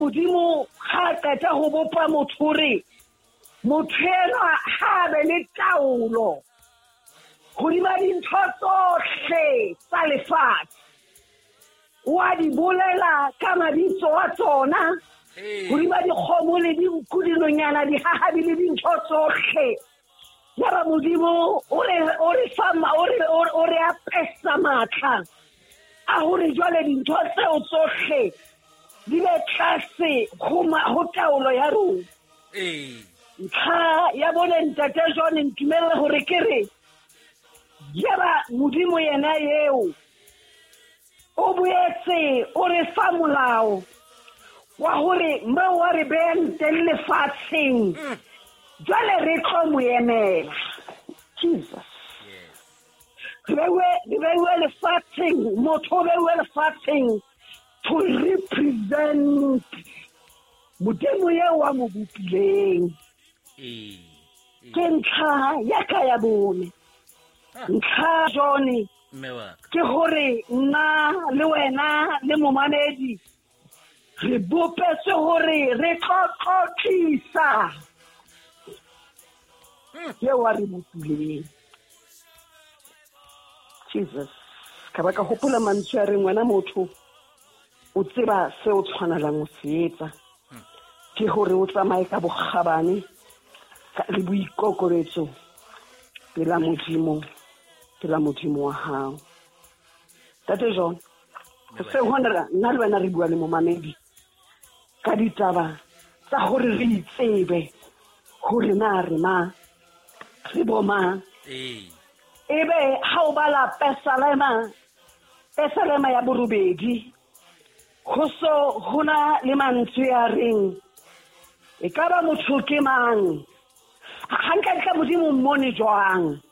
Modimo ha qeta ho bopa motho hore motho enwa ha be le taolo hodima dintho tsohle tsa lefatshe. Wa di bolela ka mabitso a tsona hodima dikgomo le dinku dinonyana dihahabi le dintho tsohle. Yaba Modimo o re apesa matla a hore jwale dintho tseo tsohle di be tlase ho taolo ya rona. Ntlha ya bone Ntate John ntumelle hore ke re yaba Modimo yena eo o boetse o re fa molao wa hore moo wa re beang teng lefatsheng jwale re tlo mo emela. Jesus. Re bewe lefatsheng, motho o bewe lefatsheng to represent Modimo eo wa mo bopileng. Ke ntlha ya ka ya bone. Ntlha John ke hore nna le wena le momamedi re bopetse hore re tlotlisa ye wa re bopileng. Jesus, ka ba ka hopola mantswe a reng wena motho o tseba se o tshwanelang o se etsa ke hore o tsamaye ka bogabane le boikokobetso pela Modimo wa hao. Tate John, se hona nna le wena re bua le momamedi ka ditaba tsa hore re itsebe hore na re ma re boma ebe ha o bala Pesalema ya borobedi ho so hona le mantswe a reng e ka ba motho ke mang hanka Modimo mmone jwang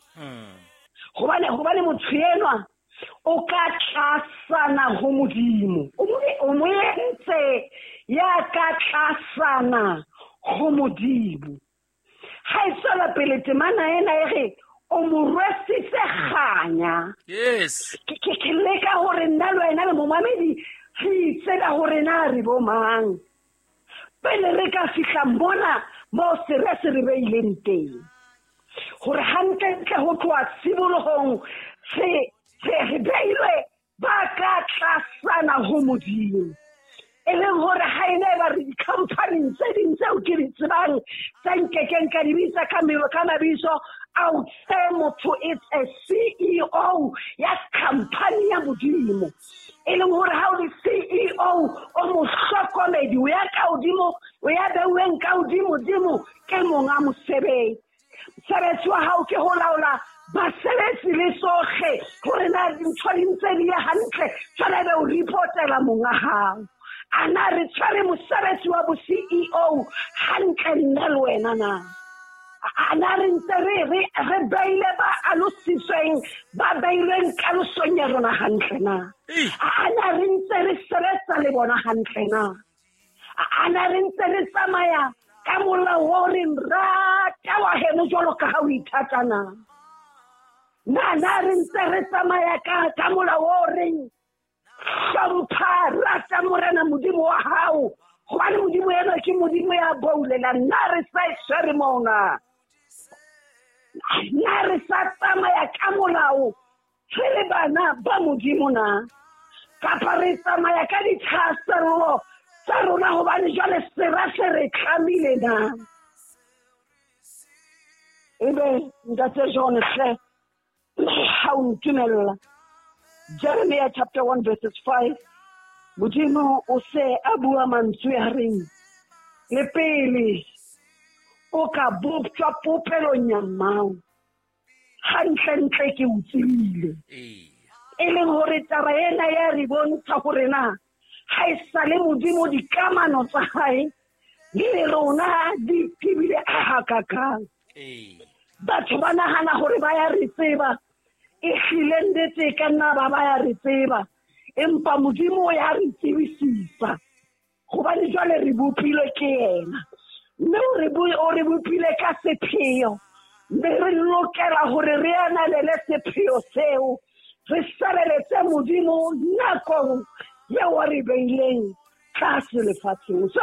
hobane motho enwa o ka tlasana ho Modimo o mo entse ya ka tlasana ho Modimo. Ha isola pele temana ena ere o mo rwesitse kganya. Yes. Ke leka hore nna le wena le momamedi re itsela hore na re bo mang pele re ka fihla mona mo se re beileng teng hore hantle ho tloa tsibolohong re beilwe ba ka tlasana ho Modimo. E leng hore ha ene ba re di-company tse ding tseo ke di tsebang tsa nkekeng ka di bitsa ka mabitso ao tse motho it's a CEO ya company ya Modimo. E leng hore ha o le CEO o mo hlokomedi o ya ka hodimo o ya beuweng ka hodimo ke monga mosebetsi. Mosebetsi wa hao ke ho laola basebetsi le sohle hore na dintho di ntse di ya hantle jwale be o reportela monga hao. Ana re tshware mosebetsi wa bo CEO hantle nna le wena na. Ana re ntse re beile ba alositsweng ba beilweng kalosong ya rona hantle na. Ana re ntse re sebetsa le bona hantle na. Ana re ntse re tsamaya ka molao o re rata wa heno jwalo ka ha o ithata na. Na re ntse re tsamaya ka molao o reng hlompha rata morena Modimo wa hao hobane Modimo ena ke Modimo ya boulela nna re sa ishwere mona. Nna re sa tsamaya ka molao re le bana ba Modimo na kapa re tsamaya ka dithasello tsa rona hobane jwale se re tlamile na. Ebe Ntate John hle ha o ntumella Jeremiah chapter 1 verses 5 Modimo o se a bua mantswe a reng le pele o ka boptwa popelong ya mmao hantle ke utswile. E leng hore taba ena ya re bontsha hore na ha isale Modimo dikamano tsa hae le rona di tibile a hakakang. Batho ba nahana hore ba ya re tseba e hlilendetse ka nna ba ya re tseba empa Modimo ya re tsebisisa hobane jwale re bopilwe ke yena mme o re bopile ka sepheo mme re lokela hore re ananele sepheo seo re sebeletse Modimo nakong yeo a re beileng tlase lefatsheng.